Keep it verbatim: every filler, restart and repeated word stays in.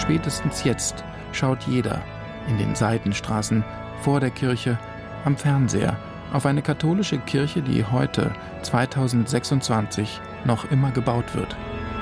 Spätestens jetzt schaut jeder in den Seitenstraßen, vor der Kirche, am Fernseher auf eine katholische Kirche, die heute, zweitausendsechsundzwanzig, noch immer gebaut wird.